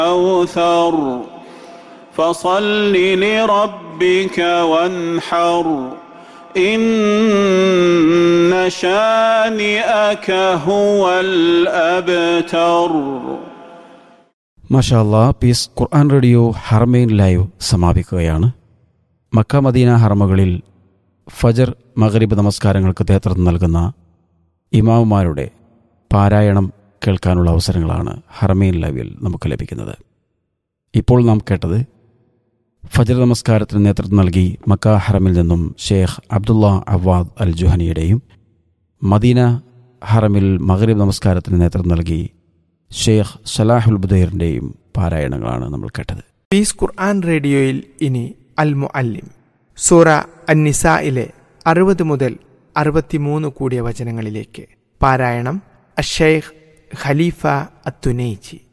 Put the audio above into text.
كوثر فصل لربك وانحر إن شانئك هو الأبتر. മാഷാ അല്ലാഹ്. പീസ് ഖുർആൻ radio Haramain live സമാപിക്കുകയാണ്. Mecca Medina ഹറമകളിൽ ഫജർ മഗ്രിബ് നമസ്കാരങ്ങൾക്ക് നേതൃത്വം നൽകുന്ന ഇമാമുമാരുടെ പാരായണം കേൾക്കാനുള്ള അവസരങ്ങളാണ് ഹറമൈൻ ലൈവിൽ നമുക്ക് ലഭിക്കുന്നത്. ഇപ്പോൾ നാം കേട്ടത് ഫജർ നമസ്കാരത്തിന് നേതൃത്വം നൽകി മക്ക ഹറമിൽ നിന്നും ഷെയ്ഖ് അബ്ദുള്ള അവ്വാദ് അൽ ജുഹനിയുടെയും മദീന ഹറമിൽ മഗ്രിബ് നമസ്കാരത്തിന് നേതൃത്വം നൽകി ഷെയ്ഖ് സലാഹുൽ ബുദൈറിൻ്റെയും പാരായണങ്ങളാണ് നമ്മൾ കേട്ടത്. പീസ് ഖുർആൻ റേഡിയോയിൽ ഇനി അൽ മുഅല്ലിം സൂറ അൻ-നിസായിലെ 60 മുതൽ 63 കൂടിയ വചനങ്ങളിലേക്ക് പാരായണം അഷ്ശൈഖ് ഖലീഫ അത്തുനൈജി.